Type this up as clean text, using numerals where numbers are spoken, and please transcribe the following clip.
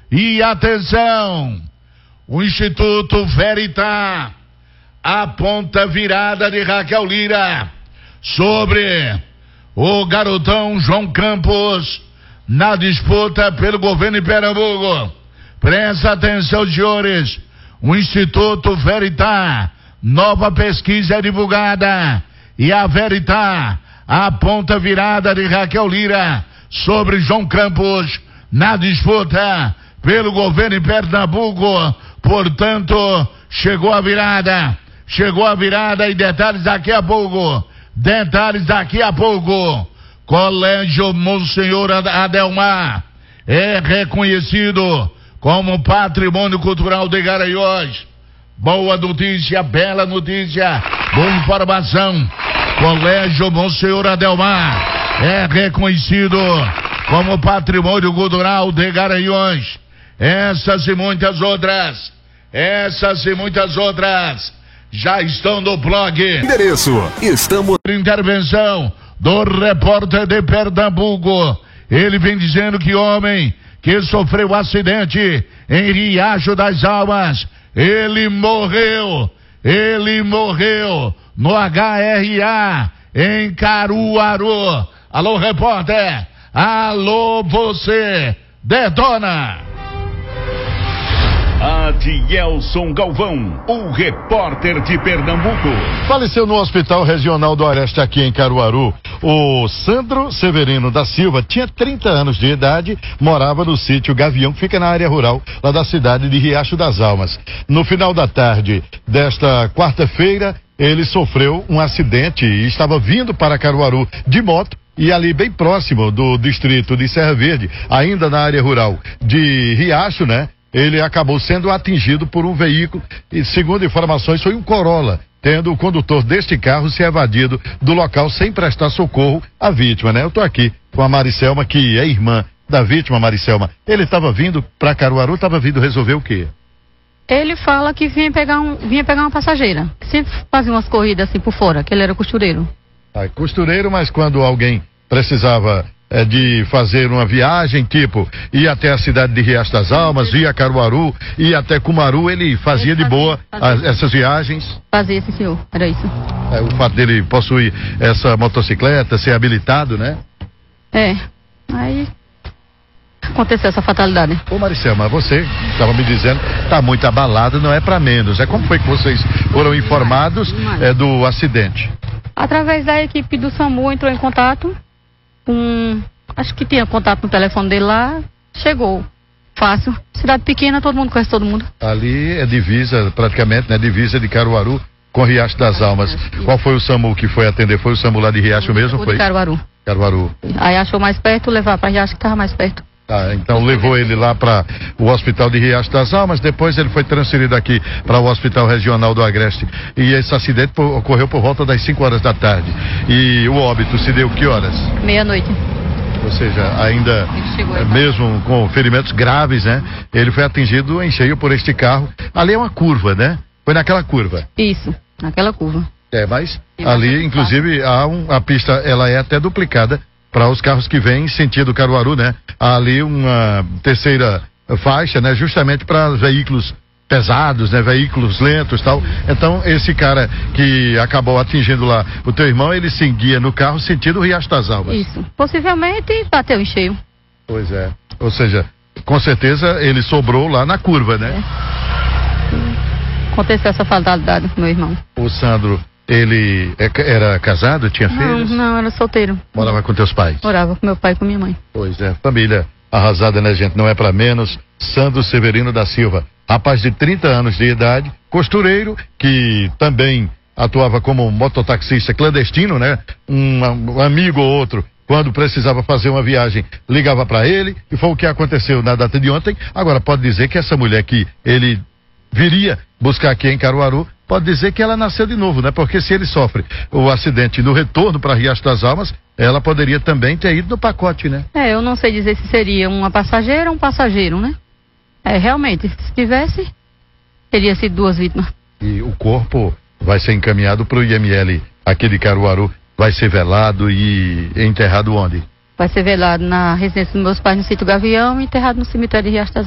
E atenção, o Instituto Veritá aponta a virada de Raquel Lira sobre o garotão João Campos na disputa pelo governo de Pernambuco. Presta atenção, senhores. O Instituto Veritá, nova pesquisa é divulgada e a Veritá aponta a virada de Raquel Lira sobre João Campos na disputa pelo governo de Pernambuco. Portanto, chegou a virada e detalhes daqui a pouco. Colégio Monsenhor Adelmar é reconhecido como patrimônio cultural de Garanhuns. Boa notícia, bela notícia, boa informação. Colégio Monsenhor Adelmar é reconhecido como patrimônio cultural de Garanhuns. Essas e muitas outras já estão no blog. Endereço: estamos. Intervenção do repórter de Pernambuco. Ele vem dizendo que homem que sofreu acidente em Riacho das Almas, ele morreu no HRA em Caruaru. Alô, repórter, alô, você, detona. Adielson Galvão, o repórter de Pernambuco. Faleceu no Hospital Regional do Oeste aqui em Caruaru. O Sandro Severino da Silva tinha 30 anos de idade, morava no sítio Gavião, que fica na área rural lá da cidade de Riacho das Almas. No final da tarde desta quarta-feira, ele sofreu um acidente e estava vindo para Caruaru de moto. E ali bem próximo do distrito de Serra Verde, ainda na área rural de Riacho, né? Ele acabou sendo atingido por um veículo e, segundo informações, foi um Corolla, tendo o condutor deste carro se evadido do local sem prestar socorro à vítima, né? Eu tô aqui com a Maricelma, que é irmã da vítima, Maricelma. Ele estava vindo para Caruaru, estava vindo resolver o quê? Ele fala que vinha pegar uma passageira, que sempre fazia umas corridas assim por fora, que ele era costureiro. Costureiro, mas quando alguém precisava de fazer uma viagem, tipo, ir até a cidade de Riacho das Almas, ir a Caruaru, ir até Cumaru, ele fazia de boa essas viagens? Fazia, sim, senhor, era isso. O fato dele possuir essa motocicleta, ser habilitado, né? Aí aconteceu essa fatalidade. Ô Maricelma, você estava me dizendo, tá muito abalado, não é para menos. Como foi que vocês foram informados do acidente? Através da equipe do SAMU entrou em contato. Acho que tinha contato no telefone dele lá, chegou fácil, cidade pequena, todo mundo conhece todo mundo. Ali é divisa, praticamente, né, divisa de Caruaru com Riacho das Almas. Qual foi o SAMU que foi atender? Foi o SAMU lá de Riacho mesmo? Foi? De Caruaru. Aí achou mais perto, levar para Riacho, que estava mais perto. Então levou ele lá para o Hospital de Riacho das Almas, depois ele foi transferido aqui para o Hospital Regional do Agreste. E esse acidente ocorreu por volta das 5 horas da tarde. E o óbito se deu que horas? Meia-noite. Ou seja, ainda mesmo com ferimentos graves, né? Ele foi atingido em cheio por este carro. Ali é uma curva, né? Foi naquela curva. Isso, naquela curva. Mas ali, inclusive, a pista, ela é até duplicada para os carros que vêm sentido Caruaru, né? Há ali uma terceira faixa, né? Justamente para veículos pesados, né? Veículos lentos e tal. Então, esse cara que acabou atingindo lá o teu irmão, ele seguia no carro sentido Riacho das Almas. Isso. Possivelmente bateu em cheio. Pois é. Ou seja, com certeza ele sobrou lá na curva, né? Aconteceu essa fatalidade com meu irmão. O Sandro, ele era casado, tinha filhos? Não, era solteiro. Morava com teus pais? Morava com meu pai e com minha mãe. Pois é, família arrasada, né, gente? Não é pra menos. Sandro Severino da Silva, rapaz de 30 anos de idade, costureiro, que também atuava como mototaxista clandestino, né? Um amigo ou outro, quando precisava fazer uma viagem, ligava pra ele, e foi o que aconteceu na data de ontem. Agora, pode dizer que essa mulher que ele viria buscar aqui em Caruaru, pode dizer que ela nasceu de novo, né? Porque se ele sofre o acidente no retorno para Riacho das Almas, ela poderia também ter ido no pacote, né? Eu não sei dizer se seria uma passageira ou um passageiro, né? Realmente, se tivesse, teria sido duas vítimas. E o corpo vai ser encaminhado para o IML aqui de Caruaru, vai ser velado e enterrado onde? Vai ser velado na residência dos meus pais no sítio Gavião e enterrado no cemitério de Riacho das Almas.